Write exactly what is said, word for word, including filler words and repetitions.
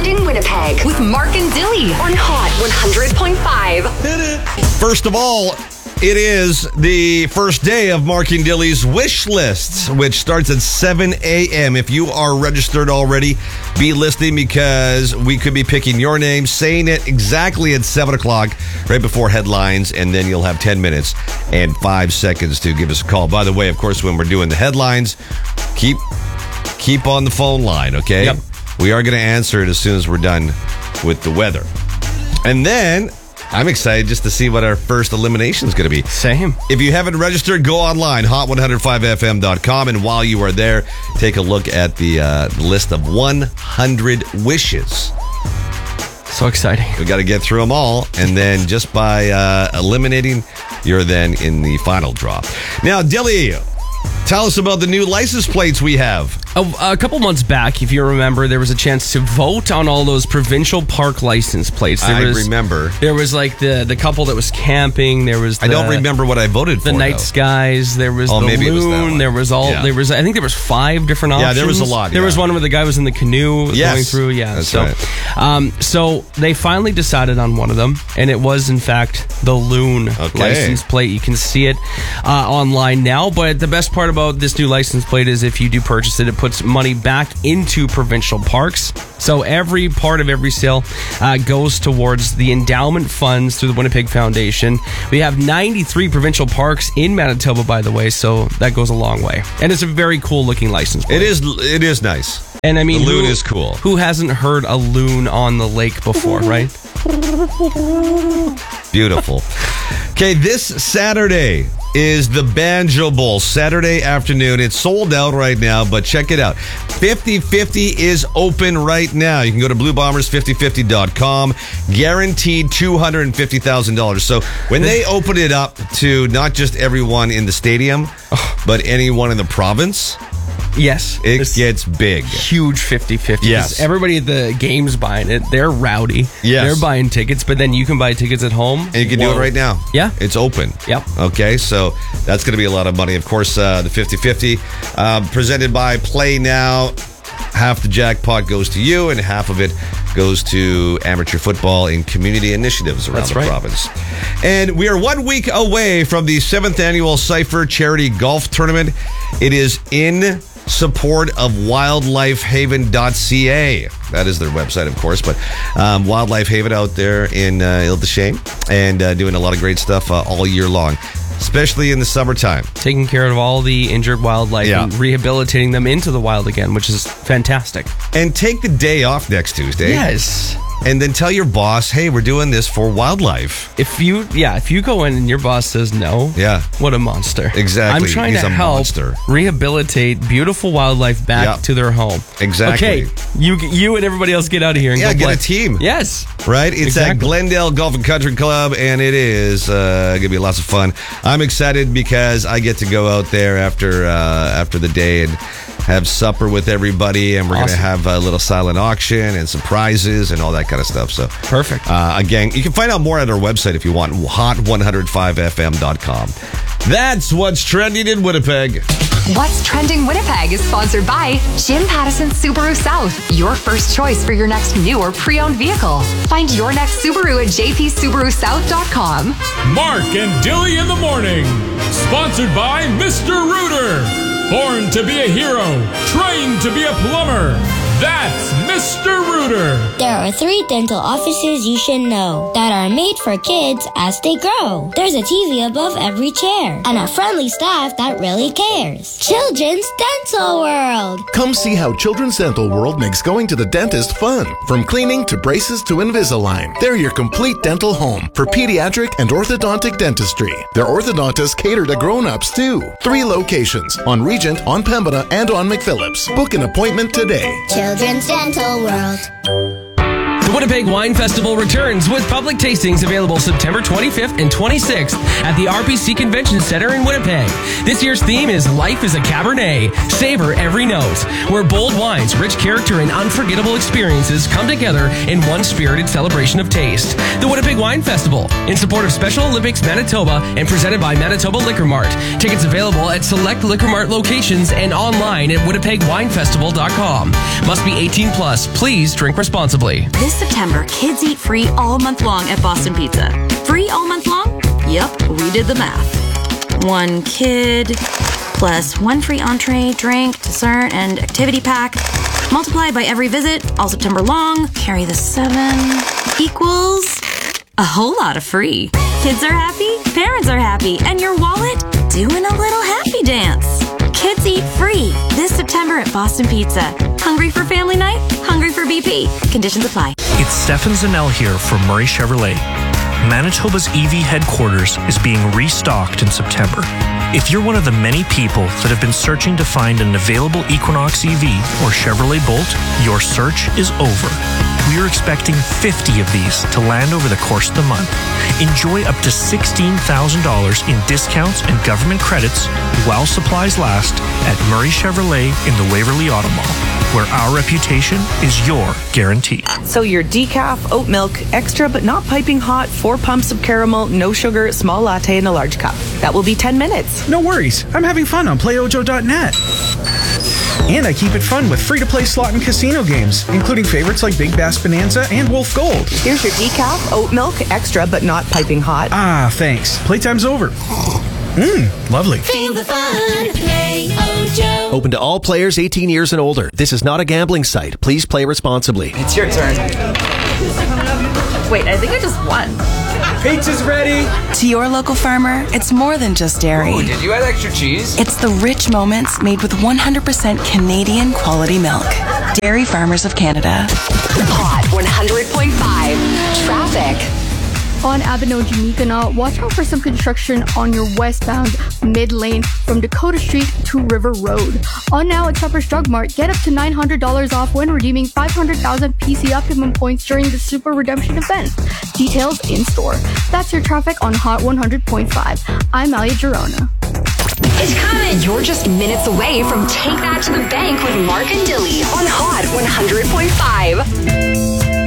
Trending Winnipeg with Mark and Dilly on Hot one hundred point five. First of all, it is the first day of Mark and Dilly's wish list, which starts at seven a.m. If you are registered already, be listening because we could be picking your name, saying it exactly at seven o'clock, right before headlines, and then you'll have ten minutes and five seconds to give us a call. By the way, of course, when we're doing the headlines, keep keep on the phone line, okay? Yep. We are going to answer it as soon as we're done with the weather. And then I'm excited just to see what our first elimination is going to be. Same. If you haven't registered, go online, hot one oh five f m dot com. And while you are there, take a look at the uh, list of one hundred wishes. So exciting. We got to get through them all. And then just by uh, eliminating, you're then in the final draw. Now, Dilly, tell us about the new license plates we have. A, a couple months back, if you remember, there was a chance to vote on all those provincial park license plates. There I was, remember. There was like the, the couple that was camping. There was the, I don't remember what I voted for. The night though. skies. There was Oh, the maybe it was that loon. one. There was all. Yeah. There was. I think there was five different options. Yeah, there was a lot, There yeah. was one where the guy was in the canoe Yes, going through. Yeah, that's so, right. Um, so they finally decided on one of them, and it was in fact the loon Okay. license plate. You can see it uh, online now. But the best part about this new license plate is if you do purchase it, it puts money back into provincial parks. So every part of every sale uh, goes towards the endowment funds through the Winnipeg Foundation. We have ninety-three provincial parks in Manitoba, by the way, so that goes a long way. And it's a very cool looking license plate. It is, it is nice. And I mean, The loon who- is cool. Who hasn't heard a loon on the lake before, right? Beautiful. Okay, this Saturday is the Banjo Bowl, Saturday afternoon. It's sold out right now, but check it out. fifty fifty is open right now. You can go to blue bombers fifty fifty dot com. Guaranteed two hundred fifty thousand dollars. So when they open it up to not just everyone in the stadium, but anyone in the province, Yes. it This gets big. huge fifty fifty. Yes. Everybody at the game's buying it. They're rowdy. Yes. They're buying tickets, but then you can buy tickets at home. And you can do Whoa. it right now. Yeah. It's open. Yep. Okay, so that's going to be a lot of money. Of course, uh, the fifty fifty uh, presented by Play Now. Half the jackpot goes to you, and half of it goes to amateur football and community initiatives around That's the right. province. And we are one week away from the seventh annual Cypher Charity Golf Tournament. It is in support of wildlife haven dot c a. That is their website, of course, but um, Wildlife Haven out there in uh, Ile-des-Shane and uh, doing a lot of great stuff uh, all year long, especially in the summertime. Taking care of all the injured wildlife Yeah. and rehabilitating them into the wild again, which is fantastic. And take the day off next Tuesday. Yes. And then tell your boss, hey, we're doing this for wildlife. If you, yeah, if you go in and your boss says no, Yeah. what a monster. Exactly. I'm trying He's to a help monster. rehabilitate beautiful wildlife back Yeah. to their home. Exactly. Okay, you you and everybody else get out of here and Yeah, go get play. a team. Yes. Right? It's Exactly. at Glendale Golf and Country Club, and it is uh, going to be lots of fun. I'm excited because I get to go out there after uh, after the day and have supper with everybody, and we're going to Awesome. have a little silent auction and some prizes and all that kind of stuff. So Perfect. Uh, again, you can find out more at our website if you want, hot one oh five f m dot com. That's what's trending in Winnipeg. What's Trending Winnipeg is sponsored by Jim Pattison Subaru South, your first choice for your next new or pre-owned vehicle. Find your next Subaru at j p subaru south dot com. Mark and Dilly in the morning. Sponsored by Mister Rooter. Born to be a hero, trained to be a plumber. That's Mister Rooter. There are three dental offices you should know that are made for kids as they grow. There's a T V above every chair and a friendly staff that really cares. Children's Dental World. Come see how Children's Dental World makes going to the dentist fun. From cleaning to braces to Invisalign, they're your complete dental home for pediatric and orthodontic dentistry. Their orthodontists cater to grown-ups too. Three locations, on Regent, on Pembina, and on McPhillips. Book an appointment today. Children's Dental World. The Winnipeg Wine Festival returns with public tastings available September twenty-fifth and twenty-sixth at the R P C Convention Center in Winnipeg. This year's theme is Life is a Cabernet. Savor every note, where bold wines, rich character, and unforgettable experiences come together in one spirited celebration of taste. The Winnipeg Wine Festival, in support of Special Olympics Manitoba and presented by Manitoba Liquor Mart. Tickets available at select Liquor Mart locations and online at winnipeg wine festival dot com. Must be eighteen plus. Please drink responsibly. This September, kids eat free all month long at Boston Pizza. Free all month long? Yep, we did the math. One kid plus one free entree, drink, dessert, and activity pack. Multiply by every visit, all September long. Carry the seven equals a whole lot of free. Kids are happy, parents are happy, and your wallet doing a little happy dance. Kids eat free this September at Boston Pizza. Hungry for family night? Hungry for B P? Conditions apply. It's Stefan Zanel here from Murray Chevrolet. Manitoba's E V headquarters is being restocked in September. If you're one of the many people that have been searching to find an available Equinox E V or Chevrolet Bolt, your search is over. We are expecting fifty of these to land over the course of the month. Enjoy up to sixteen thousand dollars in discounts and government credits while supplies last at Murray Chevrolet in the Waverly Auto Mall, where our reputation is your guarantee. So your decaf, oat milk, extra but not piping hot, four pumps of caramel, no sugar, small latte in a large cup. That will be ten minutes. No worries. I'm having fun on play ojo dot net. And I keep it fun with free-to-play slot and casino games, including favorites like Big Bass Bonanza and Wolf Gold. Here's your decaf, oat milk, extra but not piping hot. Ah, thanks. Playtime's over. Mmm, lovely. Feel the fun. Play Ojo. Open to all players eighteen years and older. This is not a gambling site. Please play responsibly. It's your turn. Wait, I think I just won. Pizza's ready. To your local farmer, it's more than just dairy. Ooh, did you add extra cheese? It's the rich moments made with one hundred percent Canadian quality milk. Dairy Farmers of Canada. Hot one hundred point five. Traffic. On Abinogi-Mi'kmaq, watch out for some construction on your westbound mid-lane from Dakota Street to River Road. On now at Shoppers Drug Mart, get up to nine hundred dollars off when redeeming five hundred thousand P C Optimum points during the Super Redemption event. Details in store. That's your traffic on Hot one hundred point five. I'm Alia Girona. It's coming. You're just minutes away from Take That to the Bank with Mark and Dilly on Hot one hundred point five.